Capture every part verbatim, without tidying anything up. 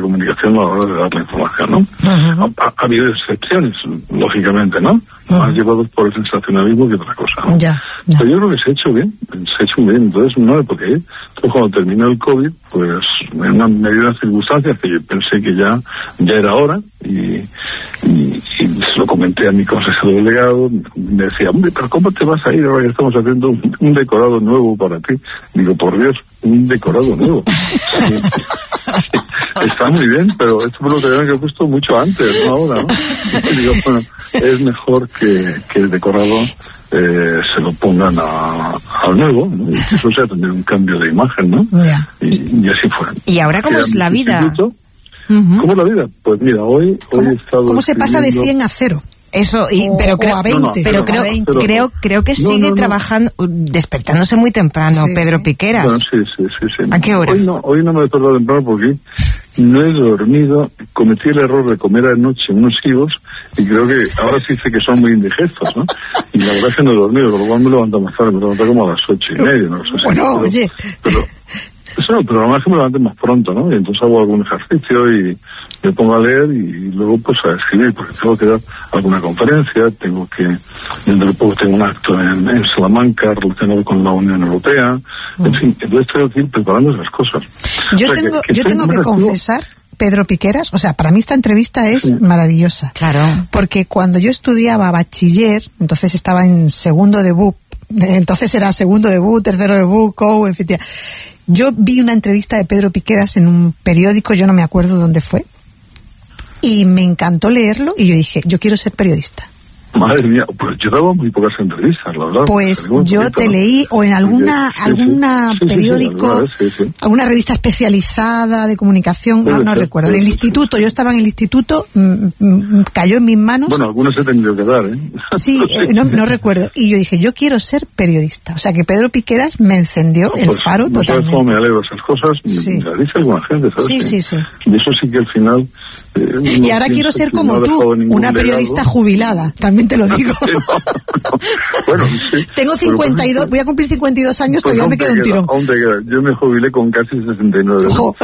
comunicación a la hora de dar la información, ¿no? Uh-huh. Ha, ha habido excepciones, lógicamente, ¿no? Uh-huh. Más llevados por el sensacionalismo que otra cosa, ¿no? Ya, ya. Pero yo creo que se ha hecho bien, se ha hecho bien, entonces no hay por qué. Entonces cuando terminó el COVID, pues en una medida de circunstancias que yo pensé que ya, ya era hora, y, y, y se lo comenté a mi consejero delegado, me decía, hombre, pero ¿cómo te vas a ir ahora que estamos haciendo un, un decorado nuevo para ti? Digo, por Dios, un decorado nuevo. Sí, sí, está muy bien, pero esto me lo tendrían que he puesto mucho antes, no ahora, ¿no? Y digo, bueno, es mejor que, que el decorado eh, se lo pongan a, al nuevo, ¿no? Y eso sea tener un cambio de imagen, ¿no? Yeah. Y, y así fue. ¿Y ahora cómo es la vida? Uh-huh. ¿Cómo es la vida? Pues mira, hoy, hoy he estado... ¿Cómo se pasa de cien a cero? Eso, y, o, pero creo, o a veinte, no, no, pero creo, pero, creo, creo que no, sigue no, no. trabajando, despertándose muy temprano, sí, Pedro sí. Piqueras. Bueno, sí, sí, sí, sí. ¿A qué hora? Hoy no, hoy no me he despertado temprano porque no he dormido, cometí el error de comer anoche unos higos y creo que ahora sí sé que son muy indigestos, ¿no? Y la verdad es que no he dormido, por lo cual me levanto más tarde, me levanto como a las ocho y media, no sé. Bueno, pero, oye... Pero, eso, pero además que me levante más pronto, ¿no? Y entonces hago algún ejercicio y me pongo a leer y luego pues a escribir, porque tengo que dar alguna conferencia, tengo que, dentro de poco tengo un acto en, en Salamanca relacionado con la Unión Europea, mm. en fin, entonces tengo que ir preparando esas cosas. Yo o sea, tengo que, que yo tengo que confesar, Pedro Piqueras, o sea, para mí esta entrevista es sí. maravillosa. Claro. Porque cuando yo estudiaba bachiller, entonces estaba en segundo de B U P, entonces era segundo de B U, tercero de B U, C O U, en fin. Yo vi una entrevista de Pedro Piqueras en un periódico, yo no me acuerdo dónde fue, y me encantó leerlo y yo dije, yo quiero ser periodista. Madre mía, pues yo daba muy pocas entrevistas, la verdad. Pues yo poquito, te leí, o en alguna sí, alguna sí, sí, periódico, sí, sí, sí, sí. alguna revista especializada de comunicación, no, no recuerdo. En el instituto, yo estaba en el instituto, m- m- cayó en mis manos. Bueno, algunos he tenido que dar, ¿eh? Sí, eh, no, no recuerdo. Y yo dije, yo quiero ser periodista. O sea que Pedro Piqueras me encendió no, pues, el faro no totalmente. ¿Sabes cómo me alegro esas cosas? Sí. Me, me dice alguna gente, ¿sabes? Sí, sí, sí. Y eso sí que al final... Eh, y ahora quiero ser como tú, una periodista legado. jubilada, también te lo digo. Sí, no, no. Bueno, sí. Tengo cincuenta y dos, voy a cumplir cincuenta y dos años, pues todavía me queda un tirón. Aún te queda. Yo me jubilé con casi sesenta y nueve. Oh.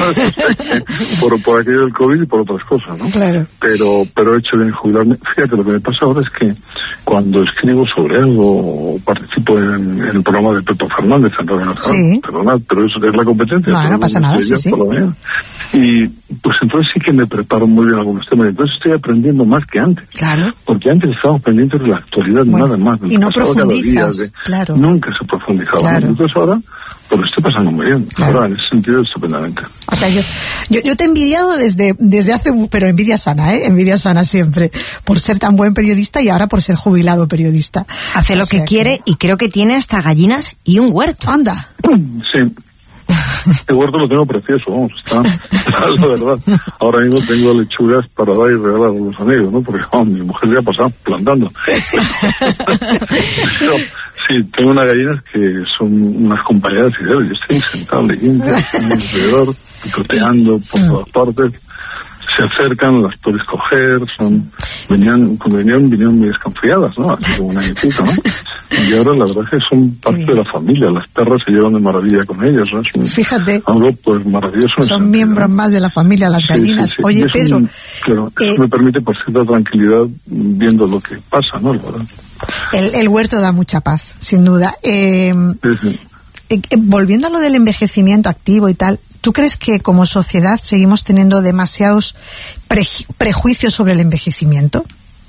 por, por aquello del COVID y por otras cosas, ¿no? Claro. Pero, pero he hecho bien jubilarme. Fíjate, lo que me pasa ahora es que cuando escribo sobre algo o participo en, en el programa de Pepe Fernández en Radio Nacional, sí. perdonad, pero eso es la competencia. No, no pasa nada, sí, sí. Y pues entonces sí que me preparo muy bien algunos temas. Entonces estoy aprendiendo más que antes. Claro. Porque antes estábamos pendientes de la actualidad, bueno, nada más. Y no profundizas, de, claro. Nunca se profundizaba. Claro. Entonces ahora, pues lo estoy pasando muy bien. Claro. Ahora, en ese sentido, estupendamente. O sea, yo, yo, yo te he envidiado desde, desde hace, pero envidia sana, ¿eh? Envidia sana siempre, por ser tan buen periodista y ahora por ser jubilado periodista. Hace lo o sea que quiere que... y creo que tiene hasta gallinas y un huerto. Anda. Sí. El huerto lo tengo precioso, vamos, está, está la verdad. Ahora mismo tengo lechugas para dar y regalar a los amigos, ¿no? Porque oh, mi mujer ya ha pasado plantando. Pero, sí, tengo unas gallinas que son unas compañeras y yo estoy sentado leyendo, alrededor, picoteando por todas partes. Se acercan, las puedes coger, son, venían, cuando venían, vinieron muy desconfiadas, ¿no? Así como un añitito, ¿no? Y ahora la verdad es que son parte de la familia, las perras se llevan de maravilla con ellas, ¿no? Es un, Fíjate. Algo, pues, maravilloso. Son miembros ¿no? más de la familia, las gallinas. Sí, sí, sí. Oye, Pedro. Un, claro, eh, eso me permite, por cierta tranquilidad, viendo lo que pasa, ¿no? La verdad. El, el huerto da mucha paz, sin duda. Eh, sí, sí. Eh, eh, volviendo a lo del envejecimiento activo y tal, ¿tú crees que como sociedad seguimos teniendo demasiados pre- prejuicios sobre el envejecimiento?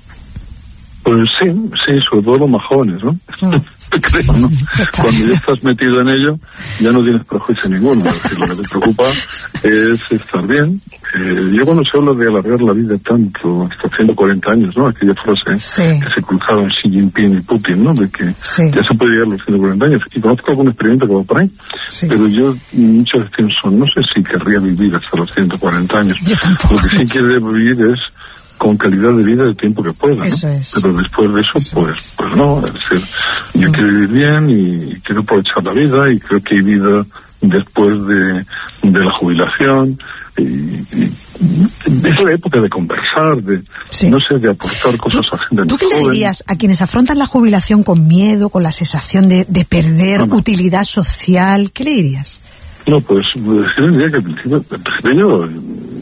Pues sí, sí, sobre todo los más jóvenes, ¿no? Mm. Creo, ¿no? Cuando ya estás metido en ello, ya no tienes prejuicio ninguno. Es decir, lo que te preocupa es estar bien. Eh, yo cuando se habla de alargar la vida tanto, hasta ciento cuarenta años, ¿no? Aquella frase sí. que se cruzaron Xi Jinping y Putin, ¿no? De que sí. ya se puede llegar a los ciento cuarenta años. Y conozco algún experimento que va por ahí. Sí. Pero yo muchas veces pienso, no sé si querría vivir hasta los ciento cuarenta años. Yo tampoco. Lo que sí quiere vivir es con calidad de vida el tiempo que pueda, ¿no? Eso es. Pero después de eso, eso pues es. pues no, es decir, yo mm. quiero vivir bien y quiero aprovechar la vida y creo que hay vida después de, de la jubilación y, y es la época de conversar, de sí. no sé, de aportar cosas ¿Tú, a gente ¿Tú qué joven. le dirías a quienes afrontan la jubilación con miedo, con la sensación de, de perder no, no. utilidad social? ¿Qué le dirías? No, pues, pues yo diría que al principio, al principio yo